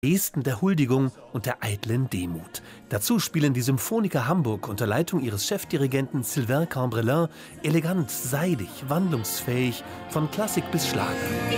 Gesten der Huldigung und der eitlen Demut. Dazu spielen die Symphoniker Hamburg unter Leitung ihres Chefdirigenten Sylvain Cambrelin elegant, seidig, wandlungsfähig, von Klassik bis Schlager.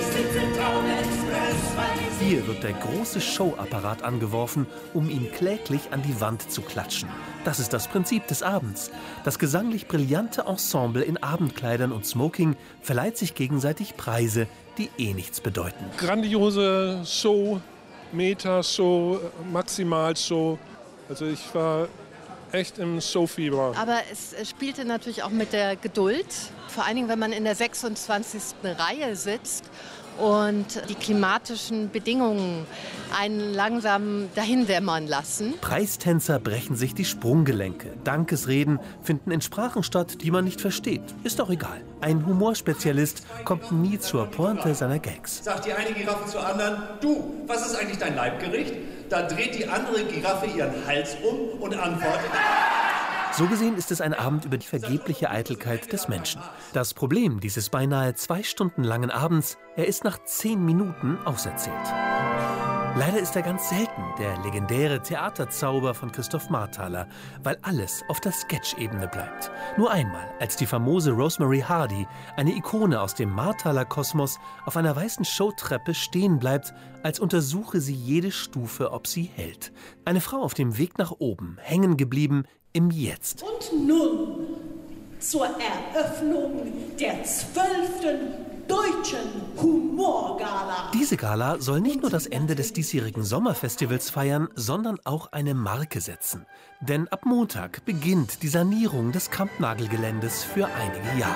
Hier wird der große Showapparat angeworfen, um ihn kläglich an die Wand zu klatschen. Das ist das Prinzip des Abends. Das gesanglich brillante Ensemble in Abendkleidern und Smoking verleiht sich gegenseitig Preise, die nichts bedeuten. Grandiose Show. Meta-Show, Maximal-Show. Also ich war echt im Showfieber. Aber es spielte natürlich auch mit der Geduld. Vor allen Dingen, wenn man in der 26. Reihe sitzt und die klimatischen Bedingungen einen langsam dahindämmern lassen. Preistänzer brechen sich die Sprunggelenke. Dankesreden finden in Sprachen statt, die man nicht versteht. Ist doch egal. Ein Humorspezialist kommt nie zur Pointe seiner Gags. Sagt die eine Giraffe zur anderen: Du, was ist eigentlich dein Leibgericht? Dann dreht die andere Giraffe ihren Hals um und antwortet: So gesehen ist es ein Abend über die vergebliche Eitelkeit des Menschen. Das Problem dieses beinahe 2 Stunden langen Abends: er ist nach 10 Minuten auserzählt. Leider ist er ganz selten der legendäre Theaterzauber von Christoph Marthaler, weil alles auf der Sketch-Ebene bleibt. Nur einmal, als die famose Rosemary Hardy, eine Ikone aus dem Marthaler-Kosmos, auf einer weißen Showtreppe stehen bleibt, als untersuche sie jede Stufe, ob sie hält. Eine Frau auf dem Weg nach oben, hängen geblieben im Jetzt. Und nun zur Eröffnung der 12. Deutschen Humorgala. Diese Gala soll nicht nur das Ende des diesjährigen Sommerfestivals feiern, sondern auch eine Marke setzen. Denn ab Montag beginnt die Sanierung des Kampnagel-Geländes für einige Jahre.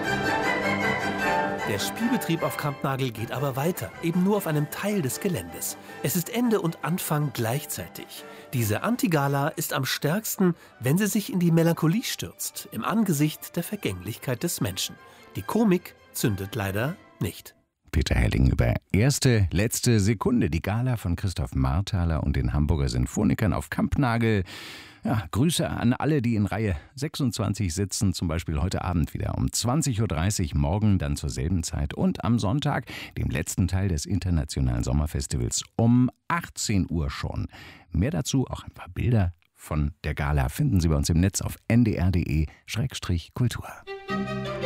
Der Spielbetrieb auf Kampnagel geht aber weiter, eben nur auf einem Teil des Geländes. Es ist Ende und Anfang gleichzeitig. Diese Antigala ist am stärksten, wenn sie sich in die Melancholie stürzt, im Angesicht der Vergänglichkeit des Menschen. Die Komik zündet leider nicht. Peter Helling über erste, letzte Sekunde. Die Gala von Christoph Marthaler und den Hamburger Sinfonikern auf Kampnagel. Ja, Grüße an alle, die in Reihe 26 sitzen, zum Beispiel heute Abend wieder um 20.30 Uhr, morgen dann zur selben Zeit und am Sonntag, dem letzten Teil des Internationalen Sommerfestivals, um 18 Uhr schon. Mehr dazu, auch ein paar Bilder von der Gala, finden Sie bei uns im Netz auf ndr.de/kultur.